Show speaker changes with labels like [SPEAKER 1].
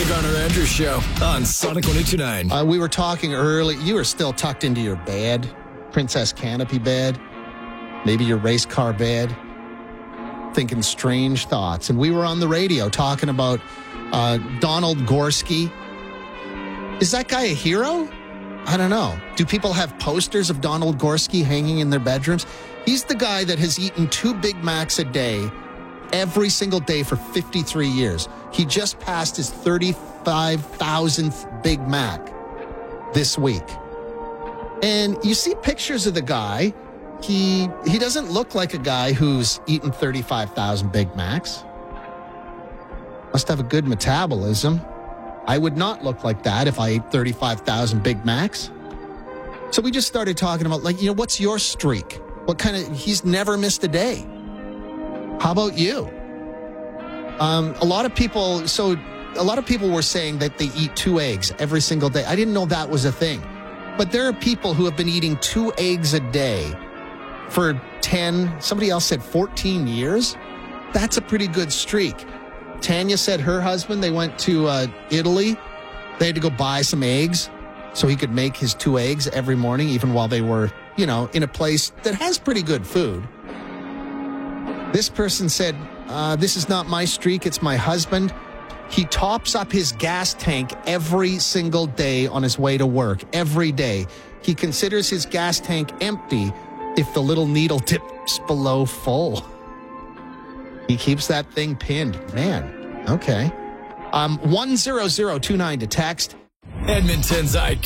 [SPEAKER 1] The Garner Andrews Show on Sonic 102.9.
[SPEAKER 2] We were talking early. You were still tucked into your bed, Princess Canopy bed, maybe your race car bed, thinking strange thoughts. And we were on the radio talking about Donald Gorski. Is that guy a hero? I don't know. Do people have posters of Donald Gorski hanging in their bedrooms? He's the guy that has eaten 2 Big Macs a day every single day for 53 years. He just passed his 35,000th Big Mac this week. And you see pictures of the guy. He doesn't look like a guy who's eaten 35,000 Big Macs. Must have a good metabolism. I would not look like that if I ate 35,000 Big Macs. So we just started talking about, what's your streak? What kind of, he's never missed a day. How about you? A lot of people were saying that they eat 2 eggs every single day. I didn't know that was a thing. But there are people who have been eating 2 eggs a day for 10, somebody else said 14 years. That's a pretty good streak. Tanya said her husband, they went to Italy. They had to go buy some eggs so he could make his 2 eggs every morning, even while they were, in a place that has pretty good food. This person said, this is not my streak, it's my husband. He tops up his gas tank every single day on his way to work, every day. He considers his gas tank empty if the little needle dips below full. He keeps that thing pinned. Man, okay. 10029 to text.
[SPEAKER 1] Edmonton's